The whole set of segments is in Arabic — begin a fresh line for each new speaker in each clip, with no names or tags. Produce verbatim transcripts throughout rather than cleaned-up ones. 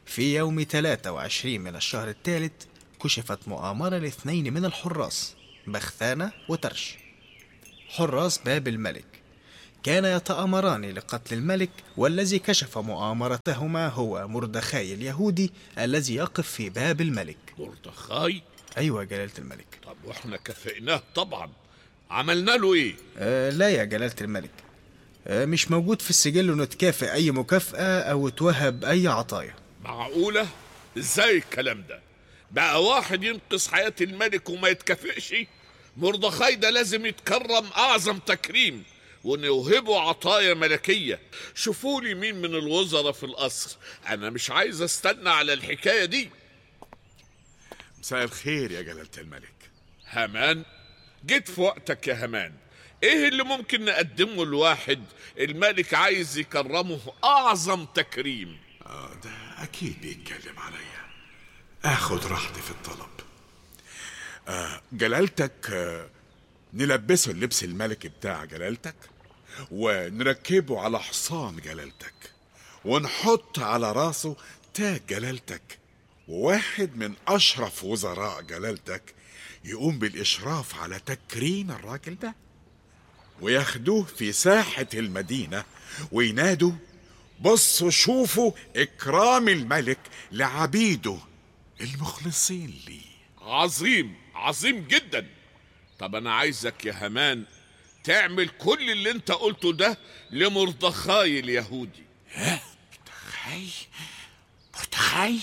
في يوم ثلاثة وعشرين من الشهر الثالث كشفت مؤامرة لاثنين من الحراس، بغثانة وترش، حراس باب الملك، كان يتآمران لقتل الملك، والذي كشف مؤامرتهما هو مردخاي اليهودي الذي يقف في باب الملك.
مردخاي؟
أيوة يا جلالة الملك.
طب وإحنا كافئناه طبعا، عملنا له إيه؟
آه لا يا جلالة الملك، آه مش موجود في السجل إنه تكافئ أي مكافأة أو توهب أي عطايا.
معقولة؟ إزاي الكلام ده؟ بقى واحد ينقذ حياة الملك وما يتكافئش؟ مردخاي ده لازم يتكرم أعظم تكريم ونوهبه عطايا ملكية. شوفوا لي مين من الوزراء في القصر، أنا مش عايز استنى على الحكاية دي.
مساء الخير يا جلالة الملك.
هامان، جيت في وقتك يا هامان. ايه اللي ممكن نقدمه لواحد الملك عايز يكرمه أعظم تكريم؟
آه ده أكيد بيتكلم عليا، اخد راحتي في الطلب. آه جلالتك، آه نلبسه اللبس الملكي بتاع جلالتك ونركبه على حصان جلالتك ونحط على راسه تاج جلالتك، وواحد من أشرف وزراء جلالتك يقوم بالإشراف على تكريم الراجل ده، وياخدوه في ساحة المدينة وينادوا بصوا شوفوا إكرام الملك لعبيده المخلصين ليه.
عظيم عظيم جدا. طب أنا عايزك يا هامان تعمل كل اللي انت قلته ده لمردخاي اليهودي.
ها؟ مردخاي؟ مردخاي؟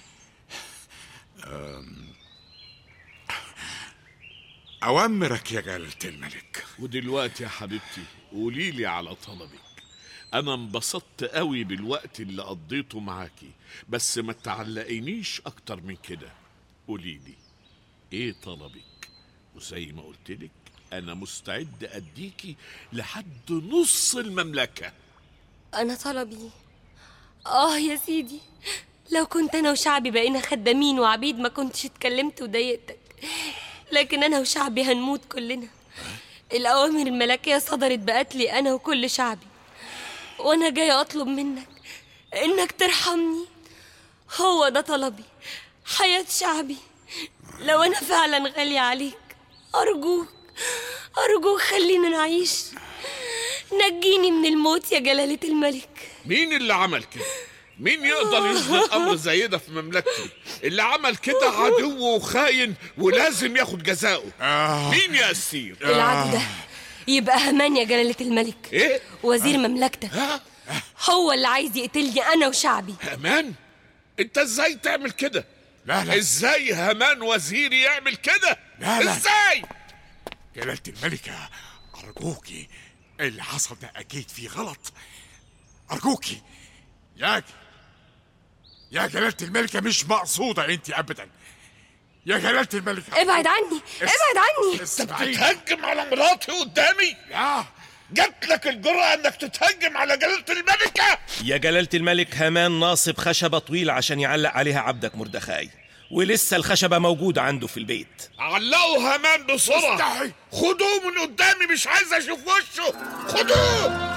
أوامرك يا جلالة الملك.
ودلوقتي يا حبيبتي قوليلي على طلبك. أنا انبسطت قوي بالوقت اللي قضيته معاكي، بس ما تعلقينيش أكتر من كده. قوليلي إيه طلبك، وزي ما قلتلك أنا مستعد أديكي لحد نص المملكة.
أنا طلبي، آه يا سيدي، لو كنت أنا وشعبي بقينا خدامين وعبيد ما كنتش اتكلمت وضايقتك، لكن أنا وشعبي هنموت كلنا. الأوامر الملكية صدرت بقتلي أنا وكل شعبي، وأنا جاية أطلب منك إنك ترحمني. هو ده طلبي، حياة شعبي. لو أنا فعلا غالية عليك أرجوك أرجوك خلينا نعيش، نجيني من الموت يا جلالة الملك.
مين اللي عمل كده؟ مين يقدر يصدر أمر زي ده في مملكتي؟ اللي عمل كده عدو وخاين ولازم ياخد جزاؤه.
آه.
مين يا أسير؟
العدو ده يبقى هامان يا جلالة الملك.
إيه؟
وزير مملكتك. هو اللي عايز يقتلني أنا وشعبي.
هامان؟ أنت إزاي تعمل كده؟
لا لا،
إزاي هامان وزيري يعمل كده؟
لا لا.
إزاي؟
جلالة الملكة أرجوكي، اللي حصل ده أكيد فيه غلط. أرجوكي يا يا جلالة الملكة، مش مقصودة أنت أبدا يا جلالة الملكة.
ابعد عني، ابعد عني.
تتهجم على مراتي قدامي؟
لا،
جات لك الجرأة انك تتهجم على جلالة الملكة؟
يا جلالة الملك، هامان ناصب خشبة طويلة عشان يعلق عليها عبدك مردخاي، ولسه الخشبة موجودة عنده في البيت.
علقوا هامان بسرعة.
استحي.
خدوه من قدامي، مش عايز اشوف وشه. خدوه.